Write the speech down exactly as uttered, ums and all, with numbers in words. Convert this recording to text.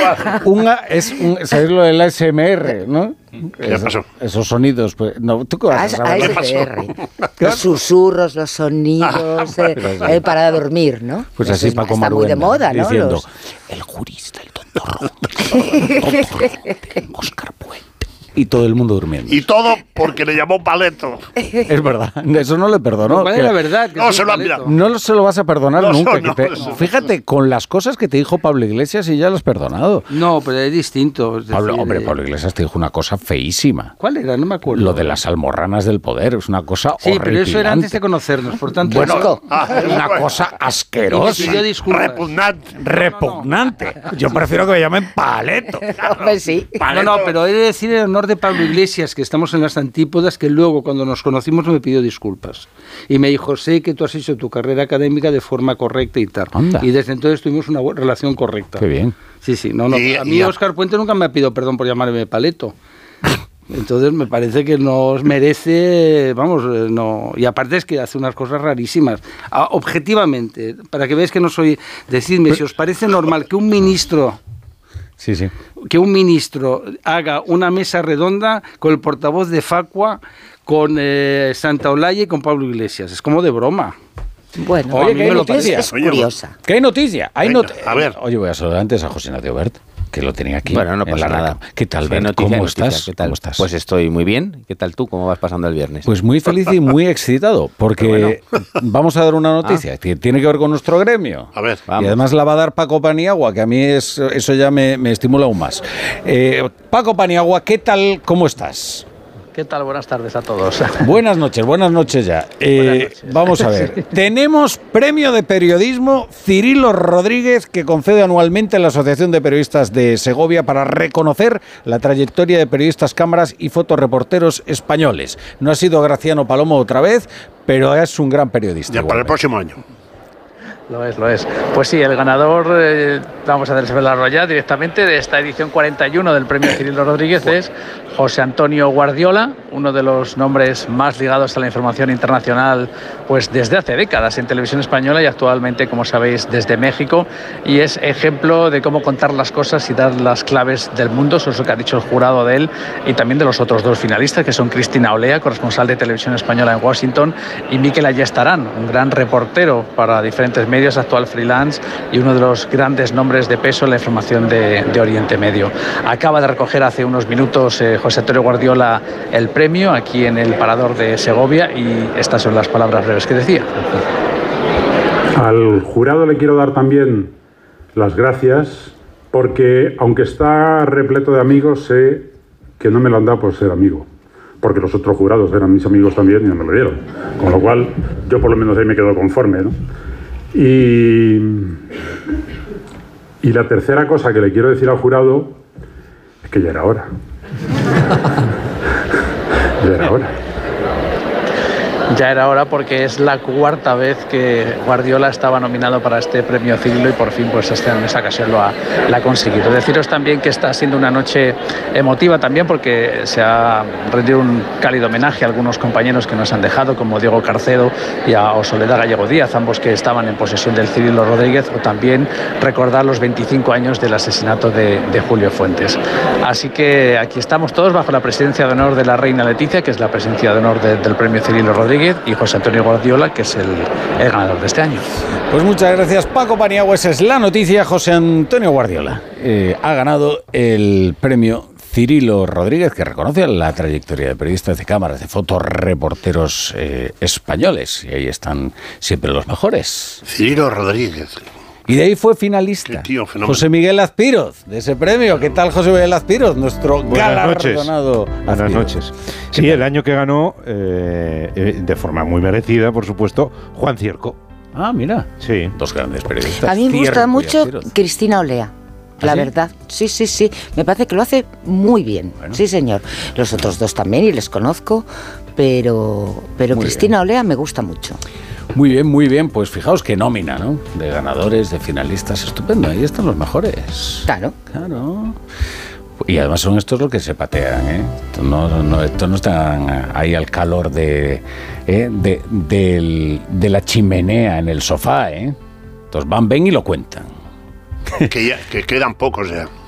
Una, es un, ¿sabes lo del A S M R, no? ¿Qué Es, pasó? Esos sonidos, pues, no, ¿tú qué vas a saber? A S M R. Los susurros, los sonidos eh, eh, para dormir, ¿no? Pues Eso así es, Paco está muy de Maruenda, moda, ¿no? diciendo, Los... el jurista, el doctor Óscar Puente. Y todo el mundo durmiendo. Y todo porque le llamó paleto. Es verdad, eso no le perdonó. ¿Cuál es la verdad? Que No, es se un lo han paleto. mirado. No se lo vas a perdonar No, nunca. no, que te- no, eso- fíjate, con las cosas que te dijo Pablo Iglesias y ya lo has perdonado. No, pero es distinto. Es Pablo, decir, hombre, eh, Pablo Iglesias te dijo una cosa feísima. ¿Cuál era? No me acuerdo. Lo de las almorranas del poder, es una cosa Sí, pero eso era antes horripilante. de conocernos, por tanto... Bueno, eso- Ah, una bueno. cosa Y asquerosa, me pidió disculpas. Repugnante. repugnante. Yo prefiero que me llamen paleto. Hombre, sí. No, no, pero he de decir en honor de Pablo Iglesias, que estamos en las antípodas, que luego cuando nos conocimos me pidió disculpas. Y me dijo, sé que tú has hecho tu carrera académica de forma correcta y tal. Anda. Y desde entonces tuvimos una bu- relación correcta. Qué bien. Sí, sí, no, no. Y- A mí y a- Óscar Puente nunca me ha pedido perdón por llamarme paleto. Entonces me parece que nos merece, vamos, eh, no. Y aparte es que hace unas cosas rarísimas. Ah, objetivamente, para que veáis que no soy, decidme si os parece normal que un ministro Sí, sí. que un ministro haga una mesa redonda con el portavoz de Facua, con eh, Santaolalla y con Pablo Iglesias. Es como de broma. Bueno, Oye, a mí ¿qué me lo noticia? es Oye, curiosa. ¿Qué hay noticia? Hay Venga, not- a ver. Oye, voy a saludar antes a José Ignacio Bert, que lo tenía aquí. Bueno, no en pasa la nada. raca. ¿Qué tal, Sí, Bert? noticia, ¿Cómo noticia, estás? ¿Qué tal? ¿Cómo estás? Pues estoy muy bien. ¿Qué tal tú? ¿Cómo vas pasando el viernes? Pues muy feliz y muy excitado, porque vamos a dar una noticia que tiene que ver con nuestro gremio. A ver. Vamos. Y además la va a dar Paco Paniagua, que a mí es, eso ya me, me estimula aún más. Eh, Paco Paniagua, ¿qué tal? ¿Cómo estás? ¿Qué tal? Buenas tardes a todos. Buenas noches, buenas noches ya. Eh, Buenas noches. Vamos a ver. Tenemos premio de periodismo Cirilo Rodríguez que concede anualmente la Asociación de Periodistas de Segovia para reconocer la trayectoria de periodistas, cámaras y fotoreporteros españoles. No ha sido Graciano Palomo otra vez, pero es un gran periodista. Ya para el igualmente. próximo año. Lo es, lo es. Pues sí, el ganador, eh, vamos a desvelarlo ya directamente, de esta edición cuarenta y uno del premio Cirilo Rodríguez es José Antonio Guardiola, uno de los nombres más ligados a la información internacional pues desde hace décadas en televisión española y actualmente, como sabéis, desde México, y es ejemplo de cómo contar las cosas y dar las claves del mundo. Eso es lo que ha dicho el jurado de él y también de los otros dos finalistas, que son Cristina Olea, corresponsal de Televisión Española en Washington, y Mikel Ayestarán, un gran reportero para diferentes medios, actual freelance y uno de los grandes nombres de peso en la información de, de Oriente Medio. Acaba de recoger hace unos minutos eh, José Antonio Guardiola el premio aquí en el Parador de Segovia, y estas son las palabras breves que decía. Al jurado le quiero dar también las gracias porque, aunque está repleto de amigos, sé que no me lo han dado por ser amigo, porque los otros jurados eran mis amigos también y no me lo dieron. Con lo cual, yo por lo menos ahí me quedo conforme, ¿no? Y, y la tercera cosa que le quiero decir al jurado es que ya era hora. Ya era hora. Ya era hora, porque es la cuarta vez que Guardiola estaba nominado para este premio Cirilo y por fin pues este, en esta ocasión lo ha, lo ha conseguido. Deciros también que está siendo una noche emotiva también, porque se ha rendido un cálido homenaje a algunos compañeros que nos han dejado, como Diego Carcedo y a Soledad Gallego Díaz, ambos que estaban en posesión del Cirilo Rodríguez, o también recordar los veinticinco años del asesinato de, de Julio Fuentes. Así que aquí estamos todos bajo la presidencia de honor de la reina Leticia, que es la presidencia de honor de, del premio Cirilo Rodríguez, y José Antonio Guardiola, que es el, el ganador de este año. Pues muchas gracias, Paco Paniagua. Esa es la noticia. José Antonio Guardiola eh, ha ganado el premio Cirilo Rodríguez, que reconoce la trayectoria de periodistas de cámaras, de fotoreporteros eh, españoles. Y ahí están siempre los mejores. Cirilo Rodríguez. Y de ahí fue finalista Qué tío, fenómeno. José Miguel Azpiroz, de ese premio. ¿Qué tal, José Miguel Azpiroz? Nuestro Buenas noches. galardonado Buenas Azpiroz. noches. Sí, el año que ganó, eh, eh, de forma muy merecida, por supuesto, Juan Cierco. Ah, mira. Sí. Dos grandes periodistas. A mí me gusta Cierco y mucho Azpiroz. Cristina Olea. La ¿Ah, sí? verdad, sí, sí, sí. Me parece que lo hace muy bien. Bueno. Sí, señor. Los otros dos también, y les conozco, pero, pero Muy Cristina bien. Olea me gusta mucho. Muy bien, muy bien. Pues fijaos qué nómina, ¿no? De ganadores, de finalistas. Estupendo. Ahí están los mejores. Claro. Claro. Y además son estos los que se patean, ¿eh? Estos no, no, estos no están ahí al calor de, ¿eh? de, del- de la chimenea en el sofá, ¿eh? Entonces van, ven y lo cuentan. Que, ya, que quedan pocos ya.